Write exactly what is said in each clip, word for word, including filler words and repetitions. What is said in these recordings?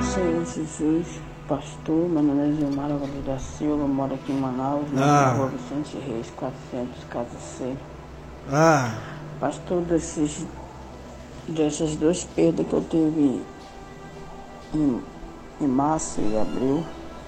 Senhor Jesus, pastor, meu nome é Zilmara Gomes da Silva, moro aqui em Manaus, na Ah. rua Vicente Reis, quatrocentos, casa C. Ah, Pastor, desses, dessas duas perdas que eu tive em, em março e abril,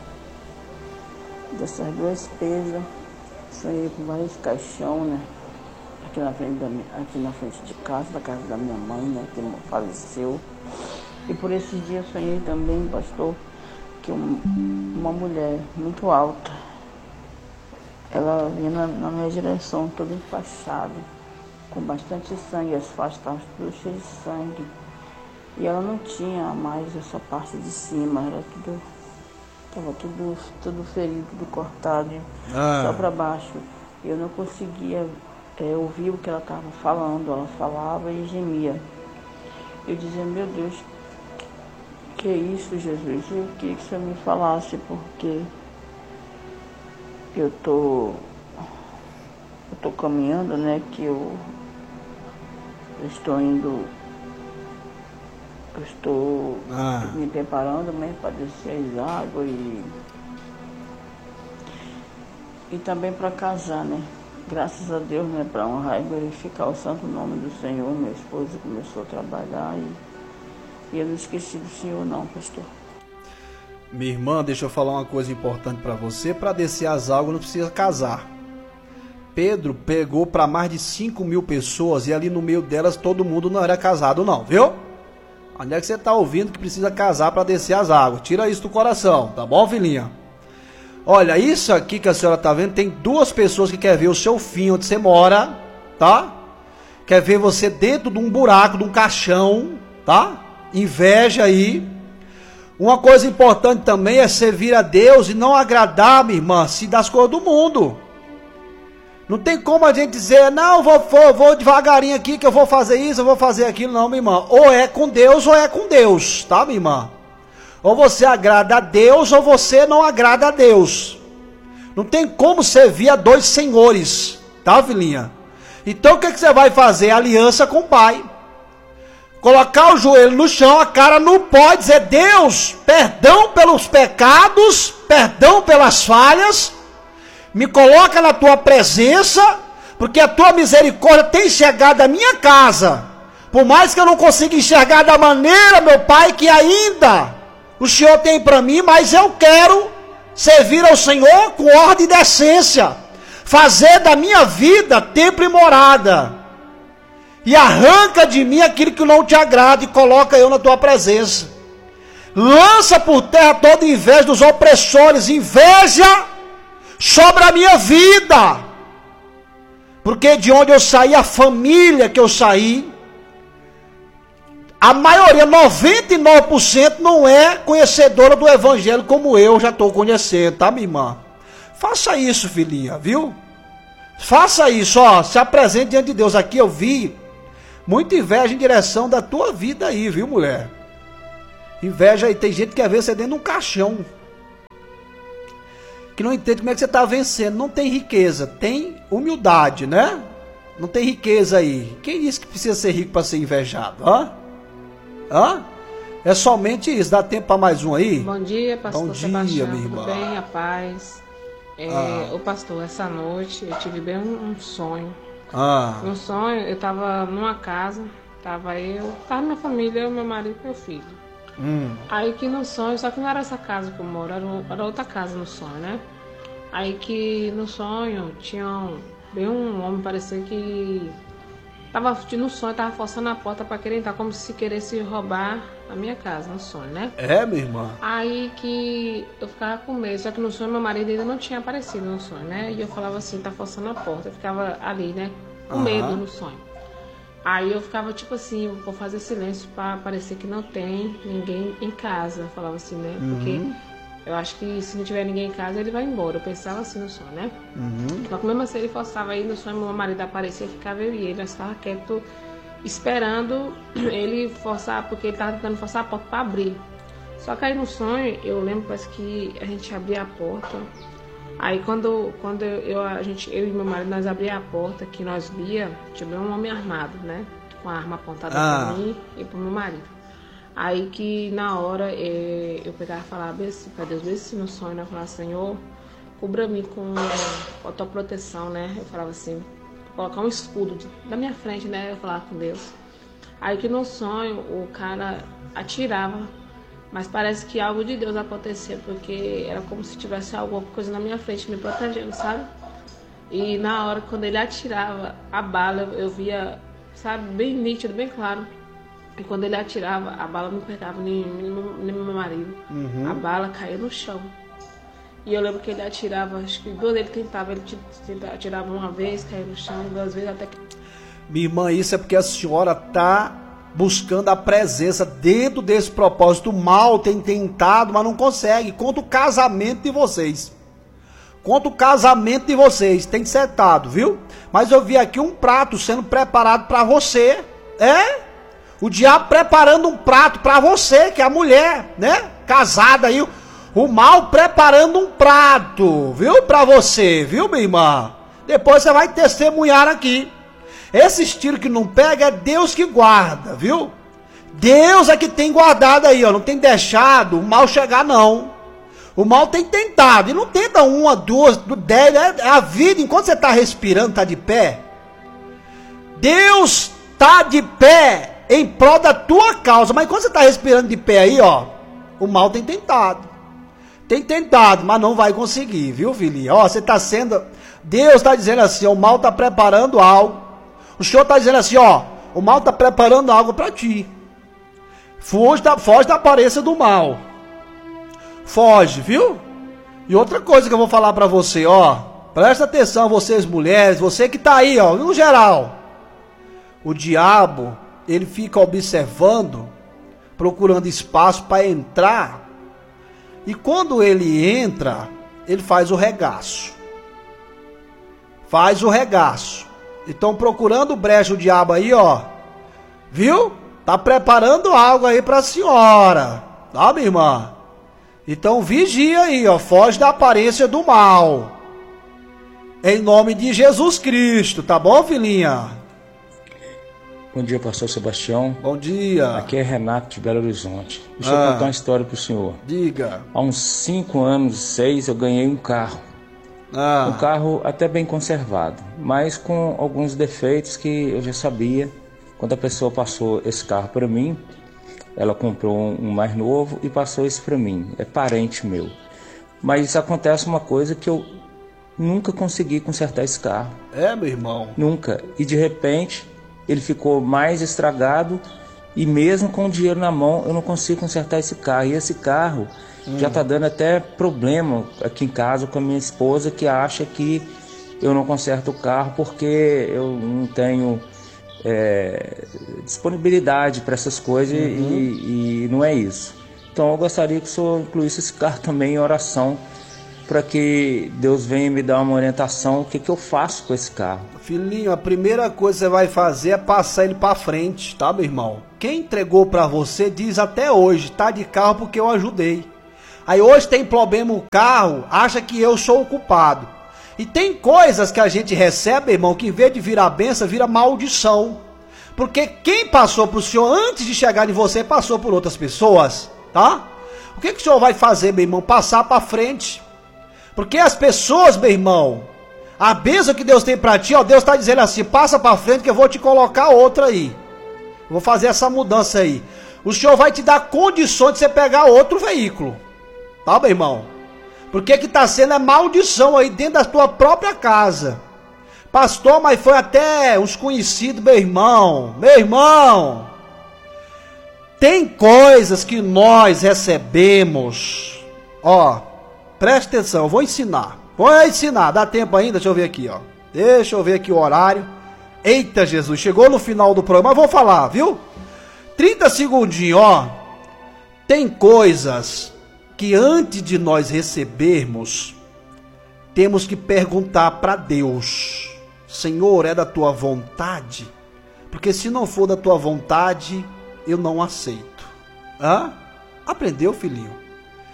dessas duas perdas, sonhei com vários caixão, né? Aqui na frente da minha, aqui na frente de casa, da casa da minha mãe, né? Que faleceu. E por esses dias sonhei também, pastor, que um, uma mulher muito alta, ela vinha na, na minha direção, toda enfaixada, com bastante sangue, as faixas estavam tudo cheias de sangue. E ela não tinha mais essa parte de cima, era tudo, estava tudo, tudo ferido, tudo cortado, Ah. só para baixo. E eu não conseguia é, ouvir o que ela estava falando, ela falava e gemia. Eu dizia, meu Deus, que é isso, Jesus? Eu queria que o Senhor me falasse, porque eu tô, eu tô caminhando, né, que eu, eu estou indo, eu estou Ah. me preparando mesmo para descer as águas e, e também para casar, né? Graças a Deus, né, para honrar e glorificar o santo nome do Senhor. Minha esposa começou a trabalhar e E eu não esqueci do Senhor não, pastor. Minha irmã, deixa eu falar uma coisa importante para você. Para descer as águas não precisa casar. Pedro pegou para mais de cinco mil pessoas e ali no meio delas todo mundo não era casado não, viu? Onde é que você está ouvindo que precisa casar para descer as águas? Tira isso do coração, tá bom, filhinha? Olha, isso aqui que a senhora está vendo, tem duas pessoas que querem ver o seu fim onde você mora, tá? Quer ver você dentro de um buraco, de um caixão, tá? Inveja aí. Uma coisa importante também é servir a Deus e não agradar, minha irmã, se das coisas do mundo. Não tem como a gente dizer, não, vou, vou, vou devagarinho aqui que eu vou fazer isso, eu vou fazer aquilo. Não, minha irmã. Ou é com Deus ou é com Deus, tá, minha irmã? Ou você agrada a Deus ou você não agrada a Deus. Não tem como servir a dois senhores, tá, filhinha? Então o que, que você vai fazer? Aliança com o Pai. Colocar o joelho no chão, a cara no pó e dizer, Deus, perdão pelos pecados, perdão pelas falhas, me coloca na tua presença, porque a tua misericórdia tem chegado à minha casa, por mais que eu não consiga enxergar da maneira, meu Pai, que ainda o Senhor tem para mim, mas eu quero servir ao Senhor com ordem e decência, fazer da minha vida templo e morada. E arranca de mim aquilo que não te agrada e coloca eu na tua presença. Lança por terra toda inveja dos opressores, inveja sobre a minha vida. Porque de onde eu saí, a família que eu saí, a maioria, noventa e nove por cento, não é conhecedora do evangelho como eu já estou conhecendo, tá, minha irmã? Faça isso, filhinha, viu? Faça isso, ó, se apresente diante de Deus. Aqui eu vi muita inveja em direção da tua vida aí, viu, mulher? Inveja aí, tem gente que quer ver você dentro de um caixão. Que não entende como é que você está vencendo. Não tem riqueza, tem humildade, né? Não tem riqueza aí. Quem disse que precisa ser rico para ser invejado? Hã? Hã? É somente isso. Dá tempo para mais um aí? Bom dia, pastor Bom dia, Sebastião. minha irmã. Tudo bem, a paz? É, Ah. Ô pastor, essa noite eu tive bem um, um sonho. Ah, No sonho, eu tava numa casa, tava eu, tava minha família, eu, meu marido e meu filho. hum, Aí que no sonho, só que não era essa casa que eu moro, era, um- era outra casa no sonho, né? Aí que no sonho tinha um, bem um homem, parecia que tava no sonho, tava forçando a porta pra querer entrar, como se queresse roubar a minha casa no sonho, né? é, minha irmã? Aí que eu ficava com medo, só que no sonho meu marido ainda não tinha aparecido no sonho, né? E eu falava assim, tá forçando a porta, eu ficava ali, né? Com Aham. medo no sonho. Aí eu ficava tipo assim, vou fazer silêncio pra parecer que não tem ninguém em casa, eu falava assim, né? Porque eu acho que se não tiver ninguém em casa, ele vai embora. Eu pensava assim no sonho, né? Uhum. Só que mesmo assim ele forçava aí no sonho, meu marido aparecia, ficava eu e ele, nós ficava quieto, esperando ele forçar, porque ele tava tentando forçar a porta pra abrir. Só que aí no sonho, eu lembro, parece que a gente abria a porta. Aí quando, quando eu, eu, a gente, eu e meu marido, nós abria a porta, que nós via, tinha um homem armado, né? Com a arma apontada Ah. pra mim e pro meu marido. Aí que na hora é, eu pegava e falava assim pra Deus, mesmo se no sonho, né? Eu falava, Senhor, cubra-me com, com a tua proteção, né? Eu falava assim, colocar um escudo de, da minha frente, né? Eu falava com Deus. Aí que no sonho o cara atirava, mas parece que algo de Deus acontecia, porque era como se tivesse alguma coisa na minha frente me protegendo, sabe? E na hora, quando ele atirava a bala, eu, eu via, sabe, bem nítido, bem claro. E quando ele atirava, a bala não pegava nem, nem, nem meu marido. Uhum. A bala caía no chão. E eu lembro que ele atirava, acho que duas ele tentava, ele atirava uma vez, caía no chão, duas vezes, até que... Minha irmã, isso é porque a senhora está buscando a presença dentro desse propósito. O mal tem tentado, mas não consegue. Conta o casamento de vocês. Conta o casamento de vocês. Tem setado, viu? Mas eu vi aqui um prato sendo preparado para você. É? O diabo preparando um prato para você, que é a mulher, né? Casada aí. O mal preparando um prato, viu? Para você, viu, minha irmã? Depois você vai testemunhar aqui. Esse tiro que não pega é Deus que guarda, viu? Deus é que tem guardado aí, ó. Não tem deixado o mal chegar, não. O mal tem tentado. E não tenta uma, duas, dez. É a vida. Enquanto você está respirando, está de pé. Deus está de pé em prol da tua causa. Mas quando você está respirando de pé aí, ó, o mal tem tentado. Tem tentado, mas não vai conseguir, viu, filhinha? Ó, você está sendo... Deus está dizendo assim, ó, o mal está preparando algo. O Senhor está dizendo assim, ó, o mal está preparando algo para ti. Foge da, foge da aparência do mal. Foge, viu? E outra coisa que eu vou falar para você, ó, presta atenção, vocês mulheres, você que está aí, ó, no geral. O diabo, ele fica observando, procurando espaço para entrar. E quando ele entra, ele faz o regaço. Faz o regaço. Então, procurando brecha o diabo aí, ó. Viu? Tá preparando algo aí pra senhora. Tá, minha irmã? Então, vigia aí, ó. Foge da aparência do mal. Em nome de Jesus Cristo. Tá bom, filhinha? Bom dia, pastor Sebastião. Bom dia. Aqui é Renato de Belo Horizonte. Deixa ah, eu contar uma história pro senhor. Diga. Há uns cinco anos, seis, eu ganhei um carro. Ah. Um carro até bem conservado, mas com alguns defeitos que eu já sabia. Quando a pessoa passou esse carro para mim, ela comprou um mais novo e passou esse para mim. É parente meu. Mas acontece uma coisa que eu nunca consegui consertar esse carro. É, meu irmão? Nunca. E de repente... ele ficou mais estragado e mesmo com o dinheiro na mão eu não consigo consertar esse carro. E esse carro hum. já está dando até problema aqui em casa com a minha esposa, que acha que eu não conserto o carro porque eu não tenho é, disponibilidade para essas coisas. Uhum. e, e não é isso. Então eu gostaria que o senhor incluísse esse carro também em oração, para que Deus venha me dar uma orientação, o que, que eu faço com esse carro. Filhinho, a primeira coisa que você vai fazer é passar ele para frente, tá, meu irmão? Quem entregou para você diz até hoje, tá de carro porque eu ajudei. Aí hoje tem problema o carro, acha que eu sou o culpado. E tem coisas que a gente recebe, irmão, que em vez de virar bênção, vira maldição. Porque quem passou pro senhor antes de chegar em você, passou por outras pessoas, tá? O que, que o senhor vai fazer, meu irmão? Passar para frente. Porque as pessoas, meu irmão, a bênção que Deus tem para ti, ó, Deus está dizendo assim, passa para frente que eu vou te colocar outra aí. Eu vou fazer essa mudança aí. O Senhor vai te dar condições de você pegar outro veículo. Tá, meu irmão? Porque que está sendo é maldição aí dentro da tua própria casa. Pastor, mas foi até uns conhecidos, meu irmão. Meu irmão, tem coisas que nós recebemos, ó. Preste atenção, eu vou ensinar. Vou ensinar, dá tempo ainda? Deixa eu ver aqui, ó. Deixa eu ver aqui o horário. Eita, Jesus, chegou no final do programa, mas vou falar, viu? trinta segundinhos, ó. Tem coisas que antes de nós recebermos, temos que perguntar para Deus. Senhor, é da tua vontade? Porque se não for da tua vontade, eu não aceito. Hã? Aprendeu, filhinho?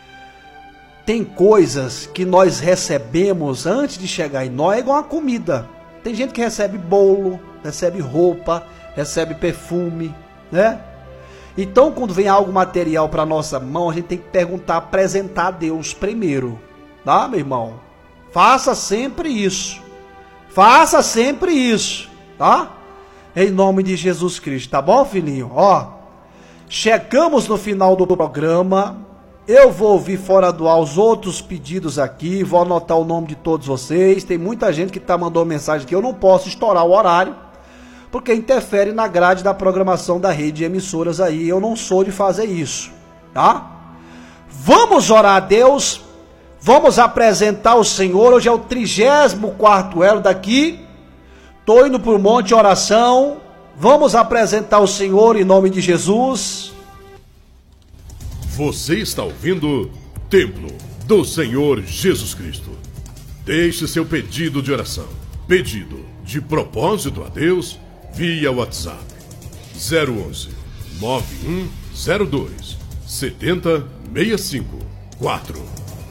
Tem coisas que nós recebemos antes de chegar em nós, é igual a comida. Tem gente que recebe bolo, recebe roupa, recebe perfume, né? Então, quando vem algo material para nossa mão, a gente tem que perguntar, apresentar a Deus primeiro, tá, meu irmão? Faça sempre isso. Faça sempre isso, tá? Em nome de Jesus Cristo, tá bom, filhinho? Ó, chegamos no final do programa. Eu vou ouvir fora do ar os outros pedidos aqui, vou anotar o nome de todos vocês. Tem muita gente que tá mandando mensagem que eu não posso estourar o horário, porque interfere na grade da programação da rede de emissoras aí. Eu não sou de fazer isso, tá? Vamos orar a Deus, vamos apresentar o Senhor. Hoje é o trigésimo quarto elo daqui. Tô indo pro monte de oração. Vamos apresentar o Senhor em nome de Jesus. Você está ouvindo Templo do Senhor Jesus Cristo. Deixe seu pedido de oração, pedido de propósito a Deus, via WhatsApp zero onze, nove um zero dois, sete zero seis cinco quatro.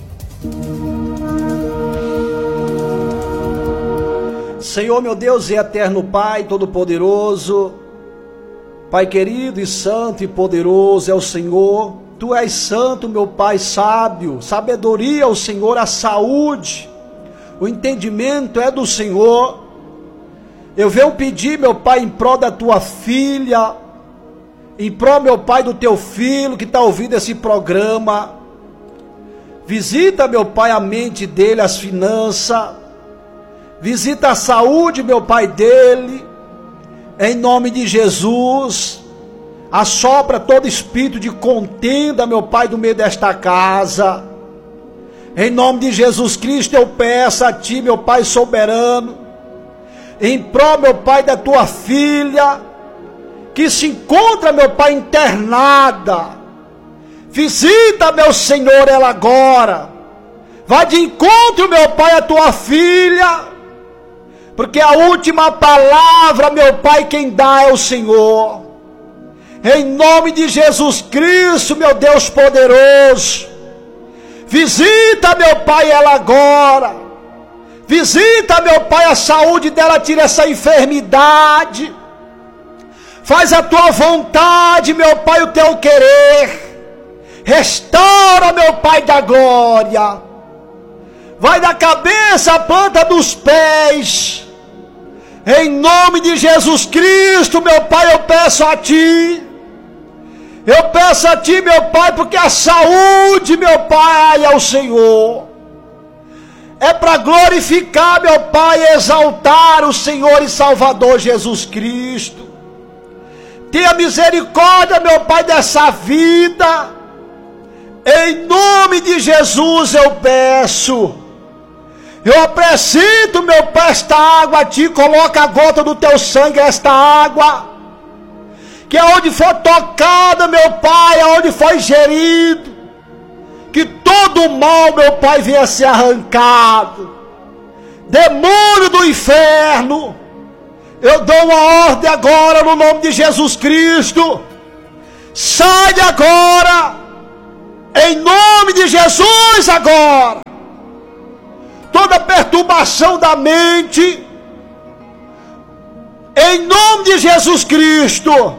Senhor, meu Deus e eterno Pai Todo-Poderoso, Pai querido e santo e poderoso é o Senhor. Tu és santo, meu Pai sábio, sabedoria ao Senhor, a saúde, o entendimento é do Senhor. Eu venho pedir, meu Pai, em prol da tua filha, em prol, meu Pai, do teu filho que está ouvindo esse programa. Visita, meu Pai, a mente dele, as finanças. Visita a saúde, meu Pai, dele. Em nome de Jesus. Assopra todo espírito de contenda, meu Pai, do meio desta casa. Em nome de Jesus Cristo eu peço a Ti, meu Pai soberano, em prol, meu Pai, da Tua filha, que se encontra, meu Pai, internada. Visita, meu Senhor, ela agora. Vai de encontro, meu Pai, a Tua filha, porque a última palavra, meu Pai, quem dá é o Senhor. Em nome de Jesus Cristo, meu Deus poderoso, visita, meu Pai, ela agora. Visita, meu Pai, a saúde dela, tira essa enfermidade. Faz a tua vontade, meu Pai, o teu querer. Restaura, meu Pai da glória. Vai da cabeça à planta dos pés. Em nome de Jesus Cristo, meu Pai, eu peço a Ti. Eu peço a Ti, meu Pai, porque a saúde, meu Pai, é o Senhor. É para glorificar, meu Pai, e exaltar o Senhor e Salvador Jesus Cristo. Tenha misericórdia, meu Pai, dessa vida. Em nome de Jesus eu peço. Eu apresento, meu Pai, esta água a Ti. Coloca a gota do Teu sangue esta água. Que aonde for tocada, meu Pai, aonde for ingerido, que todo o mal, meu Pai, venha ser arrancado. Demônio do inferno, eu dou uma ordem agora no nome de Jesus Cristo. Sai agora, em nome de Jesus agora. Toda perturbação da mente, em nome de Jesus Cristo,